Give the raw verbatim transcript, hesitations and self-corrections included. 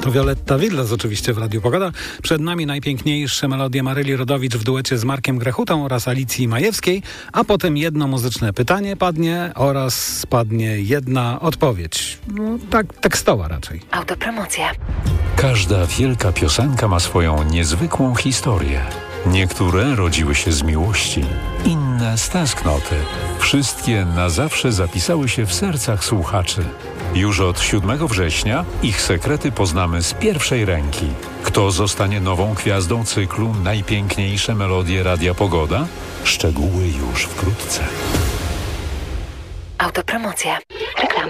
Violetta Villas oczywiście w Radiu Pogoda. Przed nami najpiękniejsze melodie Maryli Rodowicz w duecie z Markiem Grechutą oraz Alicji Majewskiej, a potem jedno muzyczne pytanie padnie oraz padnie jedna odpowiedź. No, tak tekstowa raczej. Autopromocja. Każda wielka piosenka ma swoją niezwykłą historię. Niektóre rodziły się z miłości, inne z tęsknoty. Wszystkie na zawsze zapisały się w sercach słuchaczy. Już od siódmego września ich sekrety poznamy z pierwszej ręki. Kto zostanie nową gwiazdą cyklu Najpiękniejsze melodie Radia Pogoda? Szczegóły już wkrótce. Autopromocja. Reklama.